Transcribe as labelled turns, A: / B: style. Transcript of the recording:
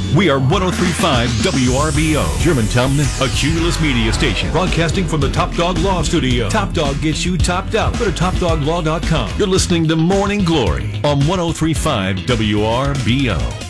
A: We are 103.5 WRBO, Germantown, a Cumulus media station, broadcasting from the Top Dog Law Studio. Top Dog gets you topped out. Go to topdoglaw.com. You're listening to Morning Glory on 103.5 WRBO.